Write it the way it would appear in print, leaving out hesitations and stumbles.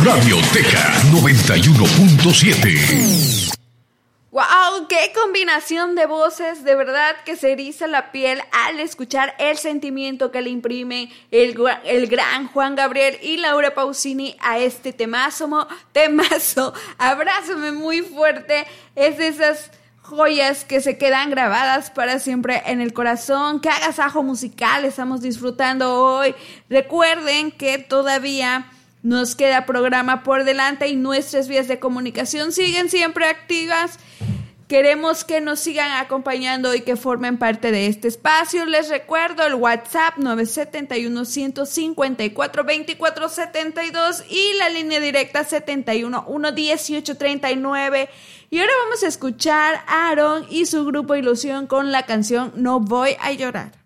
Radioteca 91.7. ¡Wow! ¡Qué combinación de voces! De verdad que se eriza la piel al escuchar el sentimiento que le imprime el gran Juan Gabriel y Laura Pausini a este temazo. Abrázame muy fuerte. Es de esas joyas que se quedan grabadas para siempre en el corazón. ¡Qué agasajo musical estamos disfrutando hoy! Recuerden que todavía nos queda programa por delante y nuestras vías de comunicación siguen siempre activas. Queremos que nos sigan acompañando y que formen parte de este espacio. Les recuerdo el WhatsApp 971-154-2472 y la línea directa 71-11839. Y ahora vamos a escuchar a Aarón y su grupo Ilusión con la canción No Voy a Llorar.